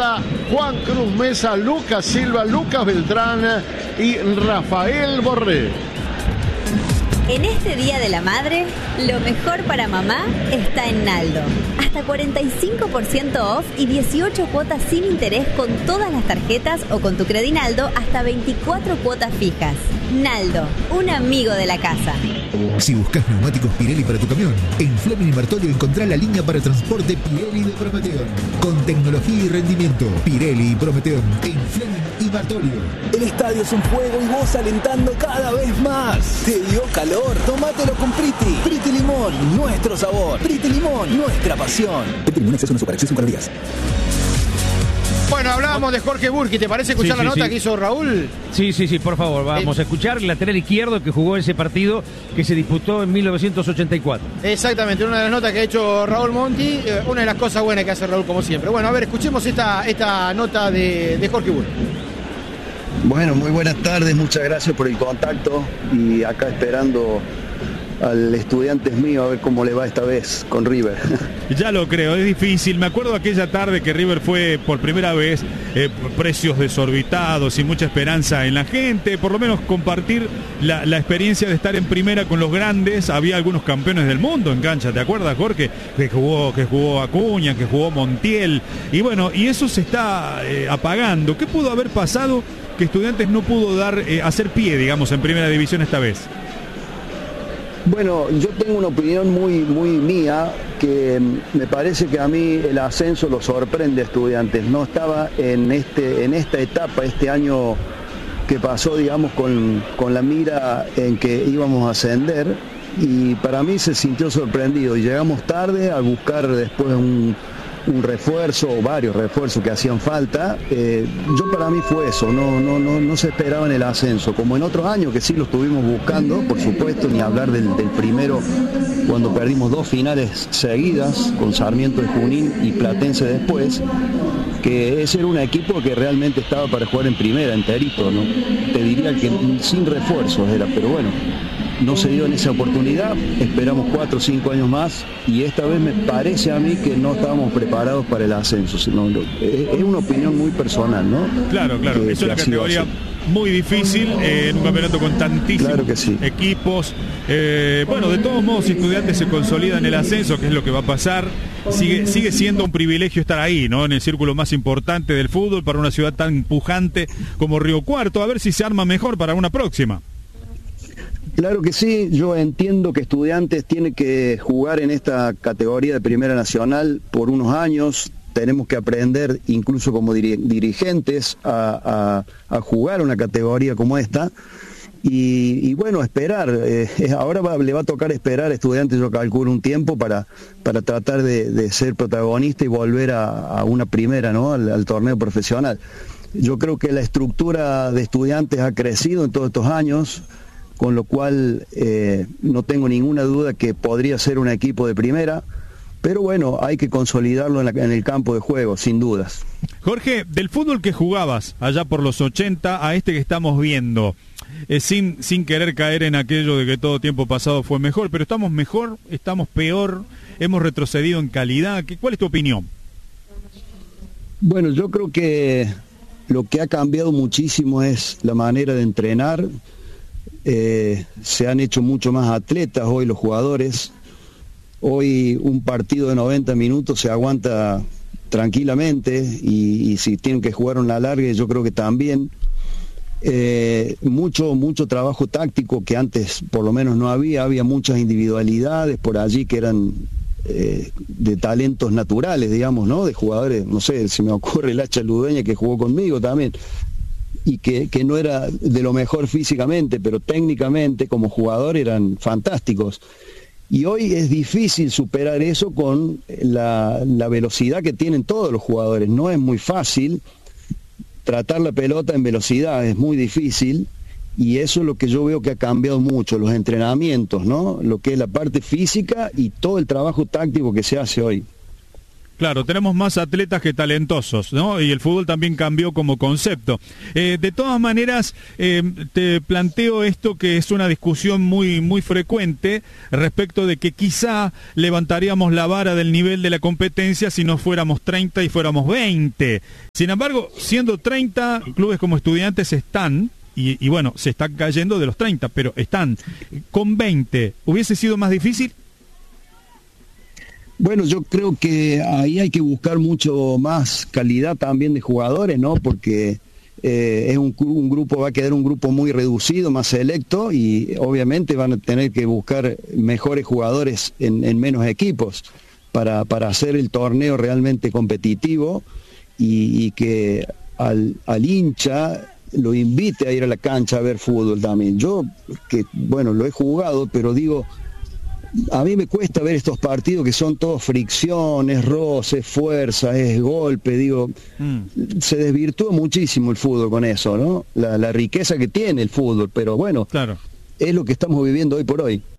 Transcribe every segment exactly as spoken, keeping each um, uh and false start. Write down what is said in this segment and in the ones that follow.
Juan Cruz Mesa, Lucas Silva, Lucas Beltrán y Rafael Borré. En este Día de la Madre, lo mejor para mamá está en Naldo. Hasta cuarenta y cinco por ciento off y dieciocho cuotas sin interés con todas las tarjetas o con tu Credinaldo hasta veinticuatro cuotas fijas. Naldo, un amigo de la casa. Si buscas neumáticos Pirelli para tu camión, en Fleming y Martolio encontrá la línea para transporte Pirelli de Prometeon. Con tecnología y rendimiento, Pirelli y Prometeon en Fleming y Martolio. El estadio es un fuego y vos alentando cada vez más. ¿Te dio calor? Tómatelo con Priti. Priti Limón, nuestro sabor. Priti Limón, nuestra pasión. Priti Limón, exceso en super, exceso en calorías. Bueno, hablábamos de Jorge Burki. ¿Te parece escuchar sí, la sí, nota sí. que hizo Raúl? Sí, sí, sí, por favor, vamos eh, a escuchar el lateral izquierdo que jugó ese partido que se disputó en mil novecientos ochenta y cuatro. Exactamente, una de las notas que ha hecho Raúl Monti, eh, una de las cosas buenas que hace Raúl como siempre. Bueno, a ver, escuchemos esta, esta nota de, de Jorge Burki. Bueno, muy buenas tardes, muchas gracias por el contacto y acá esperando al Estudiantes mío a ver cómo le va esta vez con River. Ya lo creo, es difícil. Me acuerdo aquella tarde que River fue por primera vez, eh, precios desorbitados y mucha esperanza en la gente, por lo menos compartir la, la experiencia de estar en primera con los grandes. Había algunos campeones del mundo en cancha, ¿te acuerdas, Jorge? Que jugó, que jugó Acuña, que jugó Montiel, y bueno, y eso se está eh, apagando. ¿Qué pudo haber pasado que Estudiantes no pudo dar, eh, hacer pie, digamos, en primera división esta vez? Bueno, yo tengo una opinión muy, muy mía, que me parece que a mí el ascenso lo sorprende a Estudiantes. No estaba en, este, en esta etapa, este año que pasó, digamos, con, con la mira en que íbamos a ascender, y para mí se sintió sorprendido. Y llegamos tarde a buscar después un, un refuerzo o varios refuerzos que hacían falta. Eh, yo para mí fue eso, no, no, no, no se esperaba en el ascenso, como en otros años que sí lo estuvimos buscando, por supuesto, ni hablar del, del primero cuando perdimos dos finales seguidas con Sarmiento de Junín y Platense después, que ese era un equipo que realmente estaba para jugar en primera, enterito, ¿no? Te diría que sin refuerzos era, pero bueno, no se dio en esa oportunidad, esperamos cuatro o cinco años más y esta vez me parece a mí que no estábamos preparados para el ascenso, sino, es una opinión muy personal, ¿no? Claro, claro, que, es una categoría muy difícil eh, en un campeonato con tantísimos claro que sí. equipos. Eh, bueno, de todos modos, Estudiantes se consolida en el ascenso, que es lo que va a pasar. Sigue, sigue siendo un privilegio estar ahí, ¿no? En el círculo más importante del fútbol para una ciudad tan pujante como Río Cuarto. A ver si se arma mejor para una próxima. Claro que sí, yo entiendo que Estudiantes tiene que jugar en esta categoría de Primera Nacional por unos años. Tenemos que aprender, incluso como dirigentes, a, a, a jugar una categoría como esta. Y, y bueno, esperar. Eh, ahora va, le va a tocar esperar a Estudiantes, yo calculo, un tiempo para, para tratar de, de ser protagonista y volver a, a una primera, ¿no? Al, al torneo profesional. Yo creo que la estructura de Estudiantes ha crecido en todos estos años, con lo cual eh, no tengo ninguna duda que podría ser un equipo de primera, pero bueno, hay que consolidarlo en, la, en el campo de juego, sin dudas. Jorge, del fútbol que jugabas allá por los ochenta a este que estamos viendo, eh, sin, sin querer caer en aquello de que todo tiempo pasado fue mejor, pero ¿estamos mejor? ¿Estamos peor? ¿Hemos retrocedido en calidad? ¿Cuál es tu opinión? Bueno, yo creo que lo que ha cambiado muchísimo es la manera de entrenar. Eh, se han hecho mucho más atletas hoy los jugadores. Hoy un partido de noventa minutos se aguanta tranquilamente y, y si tienen que jugar una larga, yo creo que también. Eh, mucho, mucho trabajo táctico que antes por lo menos no había, había muchas individualidades por allí que eran eh, de talentos naturales, digamos, ¿no? De jugadores, no sé, si me ocurre el Hacha Ludueña que jugó conmigo también, y que, que no era de lo mejor físicamente, pero técnicamente como jugador eran fantásticos. Y hoy es difícil superar eso con la, la velocidad que tienen todos los jugadores. No es muy fácil tratar la pelota en velocidad, es muy difícil, y eso es lo que yo veo que ha cambiado mucho, los entrenamientos, ¿no? Lo que es la parte física y todo el trabajo táctico que se hace hoy. Claro, tenemos más atletas que talentosos, ¿no? Y el fútbol también cambió como concepto. Eh, de todas maneras, eh, te planteo esto que es una discusión muy, muy frecuente respecto de que quizá levantaríamos la vara del nivel de la competencia si no fuéramos treinta y fuéramos veinte. Sin embargo, siendo treinta, clubes como Estudiantes están, y, y bueno, se están cayendo de los treinta, pero están con veinte. ¿Hubiese sido más difícil? Bueno, yo creo que ahí hay que buscar mucho más calidad también de jugadores, ¿no? Porque eh, es un, un grupo, va a quedar un grupo muy reducido, más selecto, y obviamente van a tener que buscar mejores jugadores en, en menos equipos para, para hacer el torneo realmente competitivo y, y que al, al hincha lo invite a ir a la cancha a ver fútbol también. Yo, que bueno, lo he jugado, pero digo, a mí me cuesta ver estos partidos que son todos fricciones, roces, fuerza, es golpe, digo, mm. se desvirtuó muchísimo el fútbol con eso, ¿no? La, la riqueza que tiene el fútbol, pero bueno, claro, es lo que estamos viviendo hoy por hoy.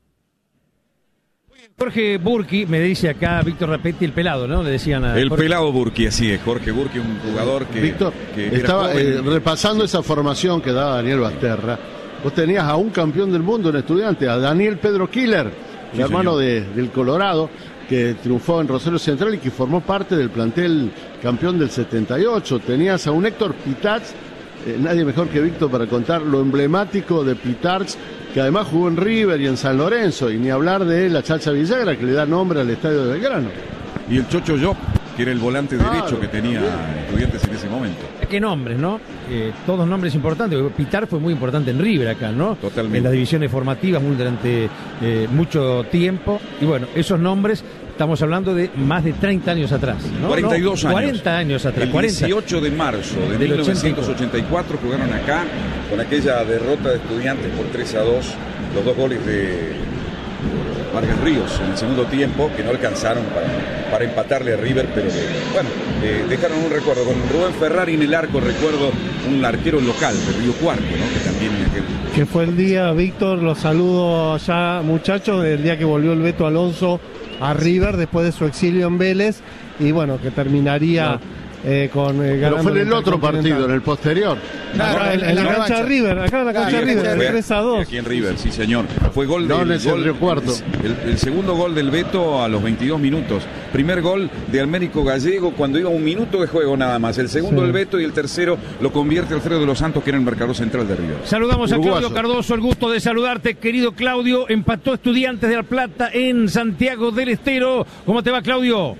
Jorge Burki, me dice acá Víctor Rapetti, el pelado, ¿no? Le decían a El Jorge. pelado Burki, así es, Jorge Burki, un jugador que... Víctor, que estaba era eh, repasando esa formación que daba Daniel Basterra. Vos tenías a un campeón del mundo en Estudiantes, a Daniel Pedro Killer, el sí, hermano de, del Colorado, que triunfó en Rosario Central y que formó parte del plantel campeón del setenta y ocho. Tenías a un Héctor Pitarch, eh, nadie mejor que Víctor para contar lo emblemático de Pitarch, que además jugó en River y en San Lorenzo, y ni hablar de la Chacha Villagra, que le da nombre al estadio de Belgrano. Y el Chocho Job, que era el volante claro, derecho que tenía también Estudiantes en ese momento. ¿Qué nombres, no? Eh, todos nombres importantes. Pitar fue muy importante en River acá, ¿no? Totalmente. En las divisiones formativas muy durante eh, mucho tiempo. Y bueno, esos nombres, estamos hablando de más de treinta años atrás, ¿no? cuarenta y dos no, años. cuarenta años atrás. El cuarenta. dieciocho de marzo de mil novecientos ochenta y cuatro jugaron acá con aquella derrota de Estudiantes por tres a dos, los dos goles de Vargas Ríos en el segundo tiempo, que no alcanzaron para, para empatarle a River, pero que, bueno, eh, dejaron un recuerdo. Con Rubén Ferrari en el arco, recuerdo un arquero local de Río Cuarto, ¿no? Que también... Que... que fue el día, Víctor, los saludo ya, muchachos, del día que volvió el Beto Alonso a River después de su exilio en Vélez, y bueno, que terminaría... No. Eh, con, eh, pero fue en el otro partido, en el posterior. Claro, en, en, en la, la cancha de River, acá en la cancha de River, el tres a dos. Aquí en River, sí señor. Fue gol del no, gol, el, cuarto. El, el segundo gol del Beto a los veintidós minutos. Primer gol de Américo Gallego cuando iba un minuto de juego nada más. El segundo sí. del Beto y el tercero lo convierte Alfredo de los Santos, que era el marcador central de River. Saludamos Uruguayo. a Claudio Cardoso, el gusto de saludarte, querido Claudio. Empató Estudiantes de La Plata en Santiago del Estero. ¿Cómo te va, Claudio?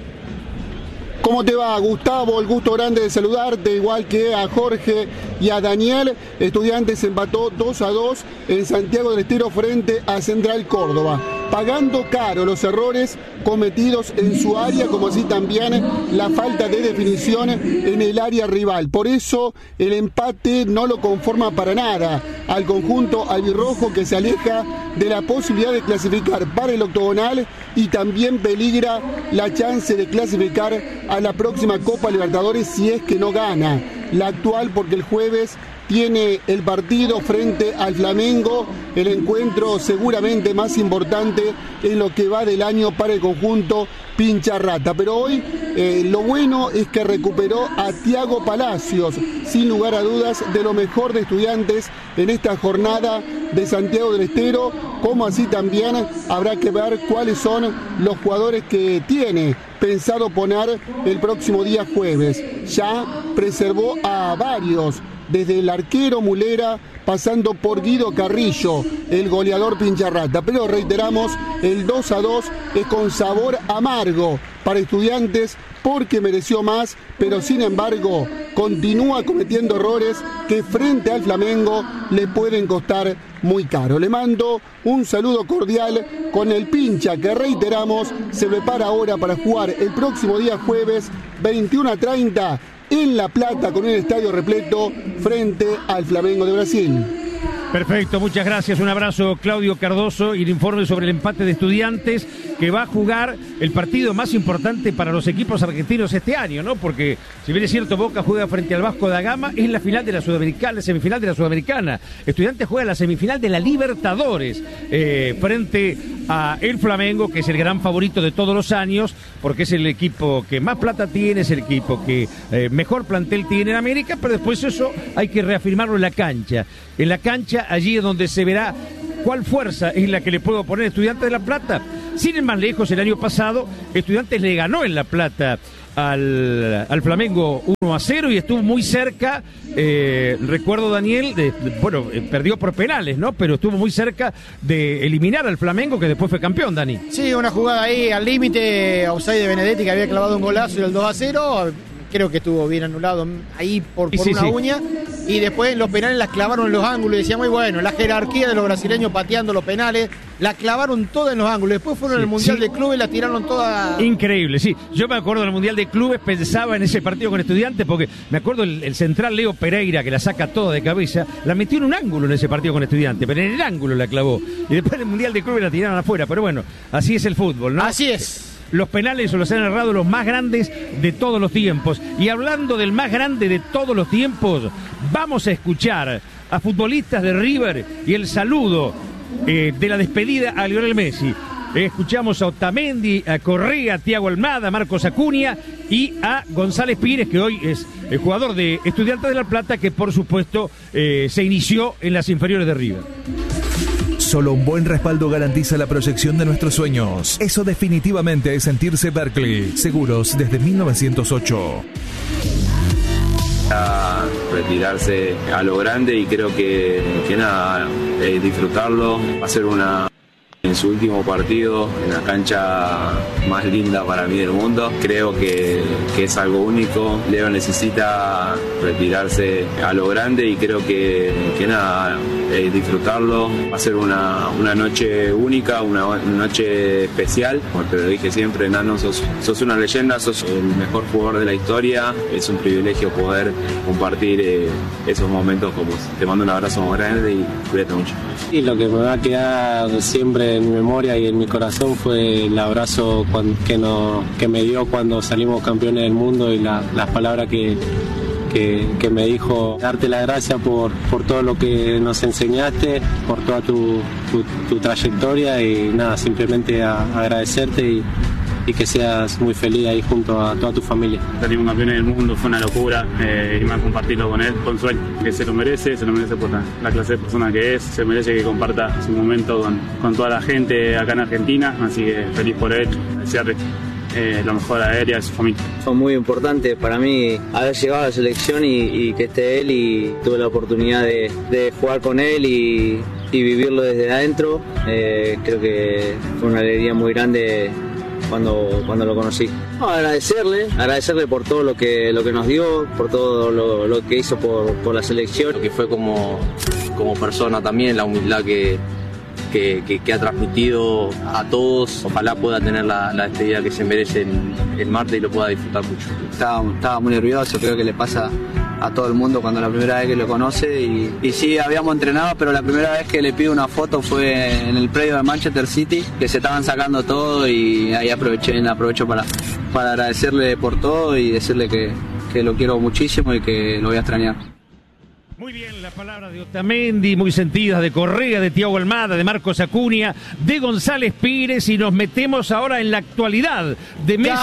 ¿Cómo te va, Gustavo? El gusto grande de saludarte, igual que a Jorge y a Daniel. Estudiantes empató dos a dos en Santiago del Estero frente a Central Córdoba, pagando caro los errores cometidos en su área, como así también la falta de definición en el área rival. Por eso el empate no lo conforma para nada al conjunto albirrojo, que se aleja de la posibilidad de clasificar para el octogonal y también peligra la chance de clasificar a la próxima Copa Libertadores si es que no gana la actual, porque el jueves tiene el partido frente al Flamengo, el encuentro seguramente más importante en lo que va del año para el conjunto Pincharrata. Pero hoy eh, lo bueno es que recuperó a Thiago Palacios, sin lugar a dudas de lo mejor de Estudiantes en esta jornada de Santiago del Estero, como así también habrá que ver cuáles son los jugadores que tiene pensado poner el próximo día jueves. Ya preservó a varios, desde el arquero Mulera, pasando por Guido Carrillo, el goleador Pincharrata. Pero reiteramos, el dos a dos es con sabor amargo para Estudiantes, porque mereció más, pero sin embargo continúa cometiendo errores que frente al Flamengo le pueden costar muy caro. Le mando un saludo cordial con el Pincha, que reiteramos se prepara ahora para jugar el próximo día jueves veintiuno a treinta en La Plata, con un estadio repleto frente al Flamengo de Brasil. Perfecto, muchas gracias. Un abrazo, Claudio Cardoso, y el informe sobre el empate de Estudiantes, que va a jugar el partido más importante para los equipos argentinos este año, ¿no? Porque, si bien es cierto, Boca juega frente al Vasco da Gama, es la final de la Sudamericana, la semifinal de la Sudamericana. Estudiantes juega la semifinal de la Libertadores, eh, frente a el Flamengo, que es el gran favorito de todos los años, porque es el equipo que más plata tiene, es el equipo que eh, mejor plantel tiene en América, pero después eso hay que reafirmarlo en la cancha. En la cancha, allí es donde se verá cuál fuerza es la que le puedo poner a Estudiantes de La Plata. Sin ir más lejos, el año pasado, Estudiantes le ganó en La Plata al, al Flamengo uno a cero y estuvo muy cerca, eh, recuerdo, Daniel, de, de, bueno, eh, perdió por penales, ¿no? Pero estuvo muy cerca de eliminar al Flamengo, que después fue campeón, Dani. Sí, una jugada ahí al límite, offside de Benedetti, que había clavado un golazo y el dos a cero, creo que estuvo bien anulado ahí por, por sí, una sí. uña, y después los penales las clavaron en los ángulos, y decía muy bueno, la jerarquía de los brasileños pateando los penales, la clavaron todas en los ángulos, después fueron sí, al Mundial sí. de Clubes y la tiraron todas. Increíble, sí, yo me acuerdo del Mundial de Clubes, pensaba en ese partido con Estudiantes, porque me acuerdo el, el central Leo Pereira, que la saca toda de cabeza, la metió en un ángulo en ese partido con Estudiantes, pero en el ángulo la clavó, y después en el Mundial de Clubes la tiraron afuera, pero bueno, así es el fútbol, ¿no? Así es. Los penales se los han errado los más grandes de todos los tiempos. Y hablando del más grande de todos los tiempos, vamos a escuchar a futbolistas de River y el saludo eh, de la despedida a Lionel Messi. Eh, escuchamos a Otamendi, a Correa, a Thiago Almada, a Marcos Acuña y a González Pires, que hoy es el jugador de Estudiantes de La Plata, que por supuesto eh, se inició en las inferiores de River. Solo un buen respaldo garantiza la proyección de nuestros sueños. Eso definitivamente es sentirse Berkeley. Seguros desde mil novecientos ocho. A retirarse a lo grande y creo que, que nada, eh, disfrutarlo. Va a ser una... en su último partido, en la cancha más linda para mí del mundo. Creo que, que es algo único. Leo necesita retirarse a lo grande y creo que, que nada, eh, disfrutarlo. Va a ser una, una noche única, una, una noche especial. Como te lo dije siempre, Nano, sos, sos una leyenda, sos el mejor jugador de la historia. Es un privilegio poder compartir eh, esos momentos con vos. Te mando un abrazo muy grande y cuídate mucho. Y lo que me va a quedar siempre en mi memoria y en mi corazón fue el abrazo que, no, que me dio cuando salimos campeones del mundo y la, las palabras que, que, que me dijo, darte las gracias por, por todo lo que nos enseñaste, por toda tu, tu, tu trayectoria y nada, simplemente a, agradecerte y, y que seas muy feliz ahí junto a toda tu familia. Salimos campeones del mundo, fue una locura, eh, y más compartirlo con él, con sueño, que se lo merece, se lo merece por la, la clase de persona que es, se merece que comparta su momento con, con toda la gente acá en Argentina, así que feliz por él, desearle eh, lo mejor a él y a su familia. Fue muy importante para mí haber llegado a la selección y, y que esté él, y tuve la oportunidad de, de jugar con él y, y vivirlo desde adentro. Eh, creo que fue una alegría muy grande cuando, cuando lo conocí. No, agradecerle, agradecerle por todo lo que, lo que nos dio, por todo lo, lo que hizo por, por la selección. Lo que fue como, como persona también, la humildad que, que, que, que ha transmitido a todos. Ojalá pueda tener la, la despedida que se merece el, el martes y lo pueda disfrutar mucho. Estaba, estaba muy nervioso, creo que le pasa a todo el mundo cuando la primera vez que lo conoce y, y sí, habíamos entrenado, pero la primera vez que le pido una foto fue en el predio de Manchester City, que se estaban sacando todo y ahí aproveché, aprovecho para, para agradecerle por todo y decirle que, que lo quiero muchísimo y que lo voy a extrañar. Muy bien, las palabras de Otamendi, muy sentidas, de Correa, de Thiago Almada, de Marcos Acuña, de González Pires, y nos metemos ahora en la actualidad de Messi.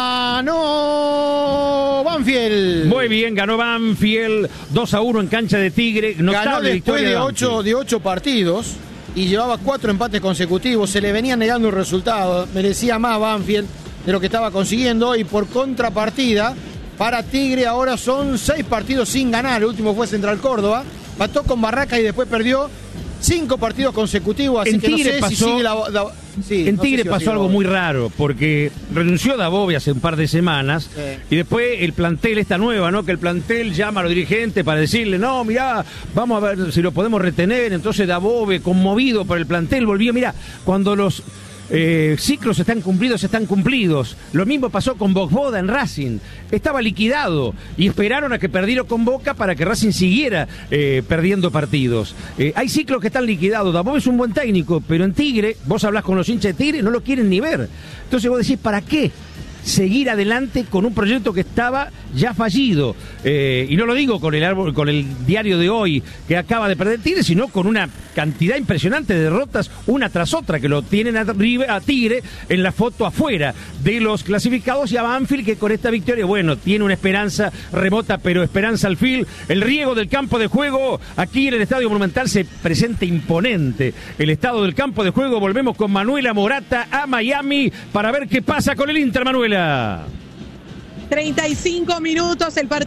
¡Ganó Banfield! Muy bien, ganó Banfield dos a uno en cancha de Tigre. Notable ganó después de, de, ocho, de ocho partidos y llevaba cuatro empates consecutivos. Se le venía negando un resultado. Merecía más Banfield de lo que estaba consiguiendo, y por contrapartida, para Tigre ahora son seis partidos sin ganar. El último fue Central Córdoba. Mató con Barraca y después perdió cinco partidos consecutivos. Así en que Tigre no sé pasó, si sigue la, la, sí, en no Tigre sé si pasó algo muy raro, porque renunció Dabove hace un par de semanas, sí. Y después el plantel, esta nueva, ¿no? Que el plantel llama a los dirigentes para decirle, no, mirá, vamos a ver si lo podemos retener. Entonces Dabove, conmovido por el plantel, volvió. Mirá, cuando los Eh, ciclos están cumplidos, están cumplidos. Lo mismo pasó con Boxboda en Racing. Estaba liquidado y esperaron a que perdiera con Boca para que Racing siguiera eh, perdiendo partidos. Eh, hay ciclos que están liquidados. Dabove es un buen técnico, pero en Tigre, vos hablás con los hinchas de Tigre, no lo quieren ni ver. Entonces vos decís, ¿para qué? seguir adelante con un proyecto que estaba ya fallido. Eh, y no lo digo con el árbol, con el diario de hoy que acaba de perder Tigre, sino con una cantidad impresionante de derrotas una tras otra, que lo tienen a, a Tigre en la foto afuera de los clasificados, y a Banfield, que con esta victoria, bueno, tiene una esperanza remota, pero esperanza al fin. El riego del campo de juego aquí en el Estadio Monumental se presenta imponente. El estado del campo de juego. Volvemos con Manuela Morata a Miami para ver qué pasa con el Inter, Manuela. treinta y cinco minutos el partido.